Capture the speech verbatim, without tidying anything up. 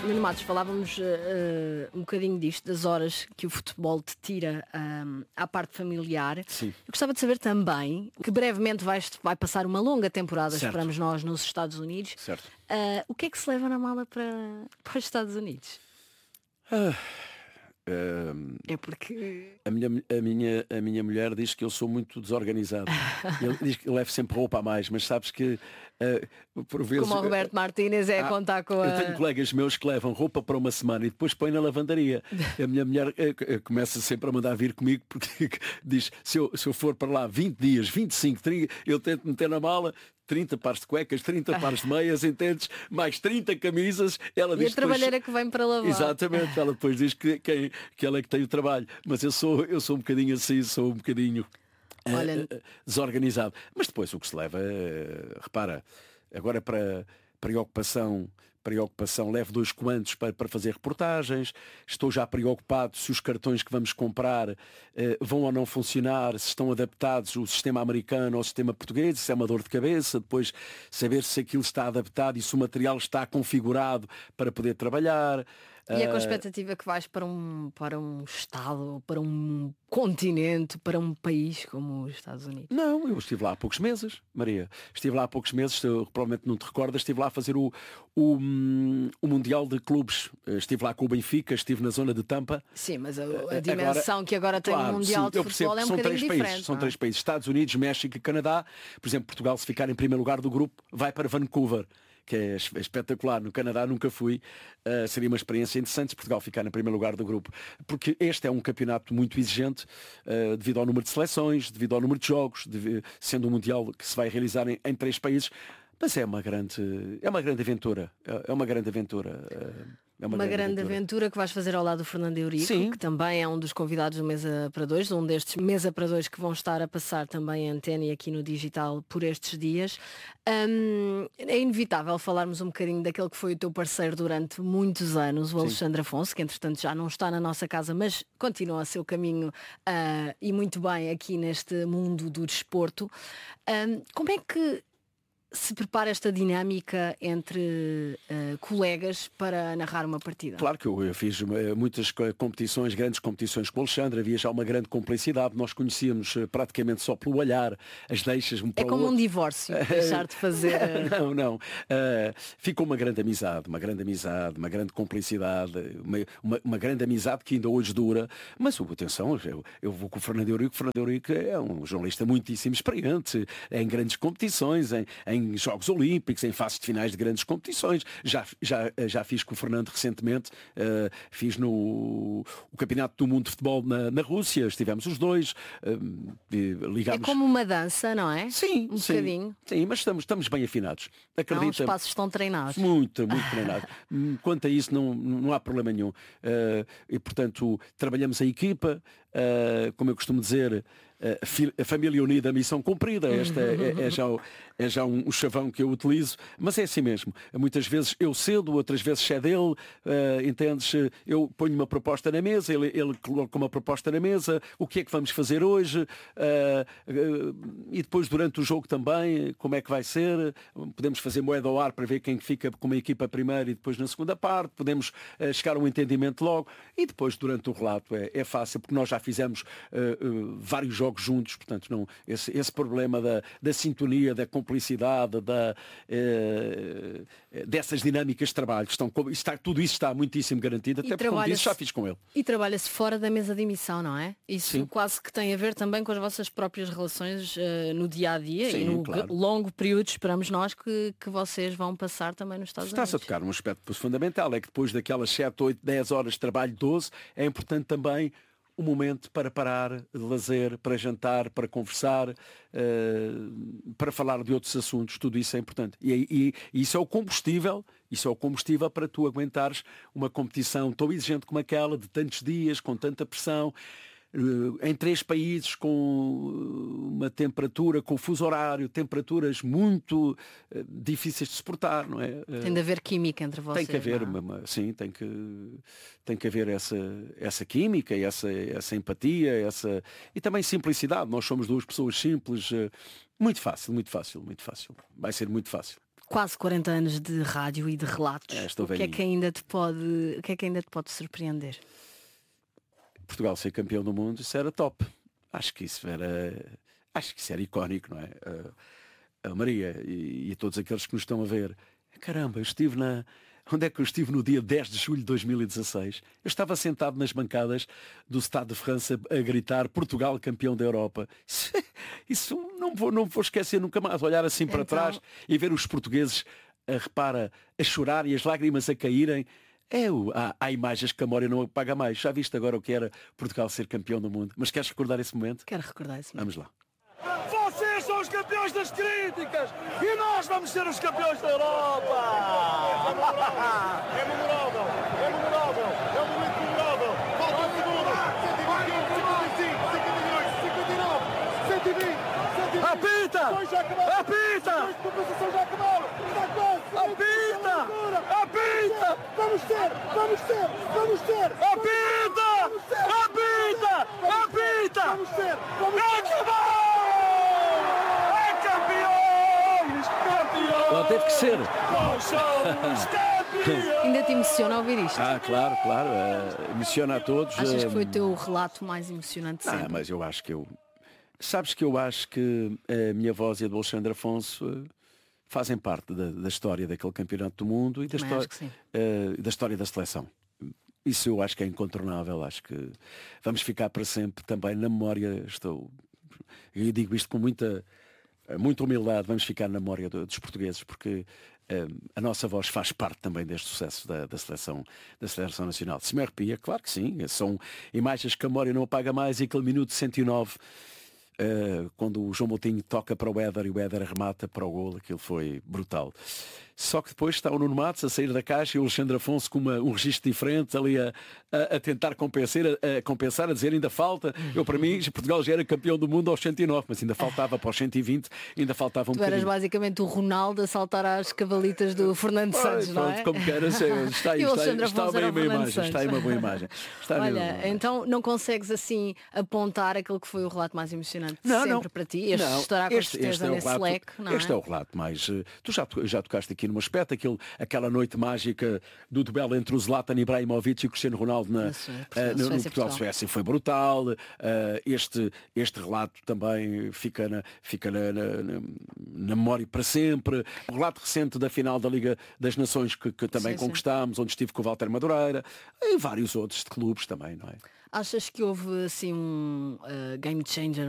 Nuno Matos, falávamos uh, um bocadinho disto, das horas que o futebol te tira um, à parte familiar. Sim. Eu gostava de saber também que brevemente vais, vai passar uma longa temporada, Certo. esperamos nós, nos Estados Unidos. Certo. Uh, o que é que se leva na mala para, para os Estados Unidos? Ah, uh, é porque... A minha, a, minha, a minha mulher diz que eu sou muito desorganizado. Ele diz que eu levo sempre roupa a mais, mas sabes que uh, por vezes... Como o Roberto Martínez é ah, a contar com a... Eu tenho colegas meus que levam roupa para uma semana e depois põem na lavandaria. A minha mulher uh, uh, começa sempre a mandar vir comigo porque diz, se eu, se eu for para lá vinte dias, vinte e cinco, trinta, eu tento meter na mala trinta pares de cuecas, trinta pares de meias, entendes? Mais trinta camisas. Ela e diz a trabalheira depois... que vem para lavar. Exatamente, ela depois diz que, que, que ela é que tem o trabalho. Mas eu sou, eu sou um bocadinho assim, sou um bocadinho Olha... uh, uh, desorganizado. Mas depois o que se leva, uh, repara, agora para preocupação, preocupação, levo dois comandos para, para fazer reportagens, estou já preocupado se os cartões que vamos comprar uh, vão ou não funcionar, se estão adaptados o sistema americano ao sistema português, isso é uma dor de cabeça, depois saber se aquilo está adaptado e se o material está configurado para poder trabalhar. E é com a expectativa que vais para um, para um estado, para um continente, para um país como os Estados Unidos? Não, eu estive lá há poucos meses, Maria. Estive lá há poucos meses, tu, provavelmente não te recordas, estive lá a fazer o, o, o Mundial de Clubes. Estive lá com o Benfica, estive na zona de Tampa. Sim, mas a, a dimensão agora, que agora tem claro, o Mundial sim, de futebol percebo, é um são bocadinho três diferente. Países, são não? três países, Estados Unidos, México e Canadá. Por exemplo, Portugal, se ficar em primeiro lugar do grupo, vai para Vancouver, que é espetacular. No Canadá nunca fui, uh, seria uma experiência interessante se Portugal ficar em primeiro lugar do grupo, porque este é um campeonato muito exigente, uh, devido ao número de seleções, devido ao número de jogos, devido, sendo um mundial que se vai realizar em, em três países, mas é uma grande, é uma grande aventura, é uma grande aventura. Uh, É uma, uma grande, grande aventura. aventura que vais fazer ao lado do Fernando Eurico, Sim. que também é um dos convidados do Mesa para Dois, um destes Mesa para Dois que vão estar a passar também a antena e aqui no digital por estes dias. Hum, é inevitável falarmos um bocadinho daquele que foi o teu parceiro durante muitos anos, o Alexandre Afonso, que entretanto já não está na nossa casa, mas continua a seu caminho uh, e muito bem aqui neste mundo do desporto. Hum, como é que se prepara esta dinâmica entre uh, colegas para narrar uma partida? Claro que eu, eu fiz muitas competições, grandes competições com o Alexandre, havia já uma grande complicidade, nós conhecíamos praticamente só pelo olhar, as deixas um para É como outro. um divórcio, deixar de fazer... Não, não. Uh, ficou uma grande amizade, uma grande amizade, uma grande complicidade, uma, uma, uma grande amizade que ainda hoje dura, mas atenção, eu, eu vou com o Fernando Eurico, o Fernando Eurico é um jornalista muitíssimo experiente, em grandes competições, em, em em Jogos Olímpicos, em fases de finais de grandes competições. Já, já, já fiz com o Fernando recentemente, uh, fiz no o Campeonato do Mundo de Futebol na, na Rússia, estivemos os dois, uh, ligámos... É como uma dança, não é? Sim, um sim, bocadinho. Sim, mas estamos, estamos bem afinados. Acredita? Não, os passos estão treinados. Muito, muito treinados. Quanto a isso não, não há problema nenhum. Uh, e portanto, trabalhamos a equipa, uh, como eu costumo dizer, a família unida, a missão cumprida. Esta é, é já, é já um, um chavão que eu utilizo, mas é assim mesmo. Muitas vezes eu cedo, outras vezes cede ele, uh, entendes? Eu ponho uma proposta na mesa, ele, ele coloca uma proposta na mesa, o que é que vamos fazer hoje? Uh, uh, e depois durante o jogo também, como é que vai ser? Podemos fazer moeda ao ar para ver quem fica com uma equipa primeiro e depois na segunda parte, podemos uh, chegar a um entendimento logo e depois durante o relato é, é fácil, porque nós já fizemos uh, uh, vários jogos juntos, portanto não, esse, esse problema da, da sintonia, da complicidade, da, eh, dessas dinâmicas de trabalho, estão, está, tudo isso está muitíssimo garantido, até porque como disse, já fiz com ele. E trabalha-se fora da mesa de emissão, não é? Isso Sim. quase que tem a ver também com as vossas próprias relações uh, no dia-a-dia e no claro. longo período, esperamos nós, que, que vocês vão passar também nos Estados Está-se Unidos. Está-se a tocar um aspecto fundamental, é que depois daquelas sete, oito, dez horas de trabalho, doze, é importante também um momento para parar, de lazer, para jantar, para conversar, uh, para falar de outros assuntos, tudo isso é importante. E, e, e isso é o combustível, isso é o combustível para tu aguentares uma competição tão exigente como aquela, de tantos dias, com tanta pressão, uh, em três países, com uma temperatura, com fuso horário, temperaturas muito uh, difíceis de suportar, não é? Tem de haver química entre vocês. Tem que haver, não? uma, sim, tem que, tem que haver essa, essa química, essa, essa empatia, essa, e também simplicidade. Nós somos duas pessoas simples, uh, muito fácil, muito fácil, muito fácil. Vai ser muito fácil. quase quarenta anos de rádio e de relatos. É, estou o que é velhinho. que ainda te pode, o que é que ainda te pode surpreender? Portugal ser campeão do mundo, isso era top. Acho que isso era, acho que isso era icónico, não é? A, a Maria e, e todos aqueles que nos estão a ver. Caramba, eu estive na... Onde é que eu estive no dia dez de julho de dois mil e dezasseis? Eu estava sentado nas bancadas do Stade de França a gritar Portugal campeão da Europa. Isso, isso não, vou, não vou esquecer nunca mais. Olhar assim para Então... trás e ver os portugueses, a, repara, a chorar e as lágrimas a caírem. É o, há, há imagens que a memória não apaga mais. Já viste agora o que era Portugal ser campeão do mundo? Mas queres recordar esse momento? Quero recordar esse momento. Vamos lá. Vocês são os campeões das críticas e nós vamos ser os campeões da Europa! É memorável, é memorável, é um momento memorável. Falta um segundo. cinquenta e nove, cento e vinte, cento e vinte. Apita! Apita! As compensações já acabaram. Está quase. Apita! Apita! Vamos ter, vamos ter, vamos ter. Apita! Apita! Apita! Vamos ter, vamos ter. Acabou! É campeões! Campeões! Não teve que ser. Nós somos campeões! Ainda te emociona ouvir isto? Ah, claro, claro. Uh, emociona a todos. Achas que foi o uh, teu relato mais emocionante sempre? Ah, mas eu acho que eu... Sabes que eu acho que a minha voz e a do Alexandre Afonso uh, fazem parte da, da história daquele campeonato do mundo e da, Também histó- acho que sim. uh, da história da seleção. Isso eu acho que é incontornável. Acho que vamos ficar para sempre também na memória. Estou... Eu digo isto com muita, muita humildade. Vamos ficar na memória do, dos portugueses porque uh, a nossa voz faz parte também deste sucesso da, da, seleção, da seleção nacional. Se me arrepia, claro que sim. São imagens que a memória não apaga mais e aquele minuto cento e nove... Uh, quando o João Moutinho toca para o Éder e o Éder remata para o golo, aquilo foi brutal. Só que depois está o Nuno Matos a sair da caixa e o Alexandre Afonso com uma, um registro diferente ali a, a, a tentar compensar a, a compensar, a dizer ainda falta. Eu para mim, Portugal já era campeão do mundo aos cento e nove, mas ainda faltava para os cento e vinte, ainda faltava um Tu eras bocadinho. basicamente o Ronaldo a saltar às cavalitas do Fernando Ai, Santos, não pronto, é? como queiras, é, está aí, E o está, aí, Alexandre está Afonso bem era uma o boa Fernando imagem, está aí uma boa imagem. Está aí uma boa Olha, imagem. então não consegues assim apontar aquilo que foi o relato mais emocionante Não, sempre não. para ti? Este Não, estará com este- certeza este é o nesse relato- leque, não Este é é? o relato mais... eh, Tu já, to- já tocaste aqui num aspecto, aquele, aquela noite mágica do duelo entre o Zlatan Ibrahimovic e o Cristiano Ronaldo na, Isso, é, eh, Portugal, no, no Suécia, Portugal. Portugal-Suécia. Foi brutal. Eh, este, este relato também fica, na, fica na, na- na- na memória para sempre. O relato recente da final da Liga das Nações que, que também Sim, sim. conquistámos, onde estive com o Walter Madureira e vários outros de clubes também, não é? Achas que houve assim um uh, game changer